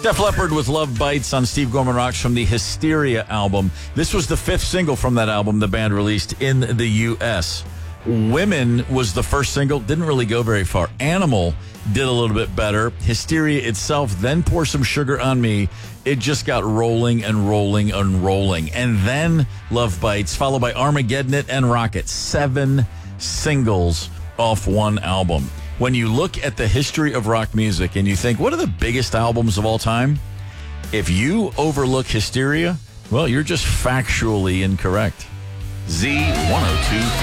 Def Leppard with Love Bites on Steve Gorman Rocks from the Hysteria album. This was the fifth single from that album the band released in the U.S. Women was the first single. Didn't really go very far. Animal did a little bit better. Hysteria itself, then Pour Some Sugar on Me. It just got rolling and rolling and rolling. And then Love Bites, followed by Armageddon It and Rocket. 7 singles off one album. When you look at the history of rock music and you think, what are the biggest albums of all time? If you overlook Hysteria, well, you're just factually incorrect. Z102.